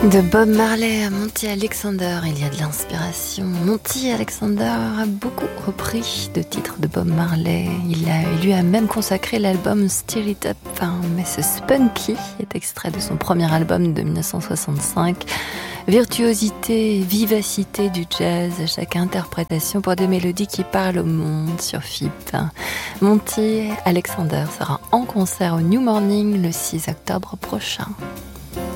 De Bob Marley à Monty Alexander, il y a de l'inspiration. Monty Alexander a beaucoup repris de titres de Bob Marley. Il lui a même consacré l'album Stir It Up. Mais ce Spunky est extrait de son premier album de 1965. Virtuosité, vivacité du jazz à chaque interprétation pour des mélodies qui parlent au monde sur FIP. Monty Alexander sera en concert au New Morning le 6 octobre prochain.